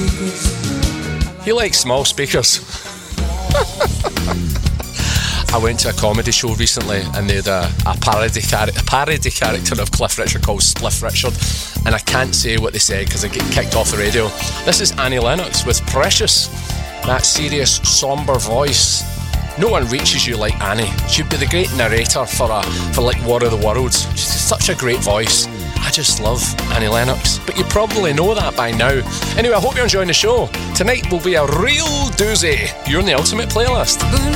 He likes small speakers. I went to a comedy show recently and they had a parody character of Cliff Richard called Spliff Richard, and I can't say what they said because I get kicked off the radio. This is Annie Lennox with Precious. That serious, sombre voice. No one reaches you like Annie. She'd be the great narrator for like War of the Worlds. She's such a great voice. I just love Annie Lennox. But you probably know that by now. Anyway, I hope you're enjoying the show. Tonight will be a real doozy. You're in the Ultimate Playlist.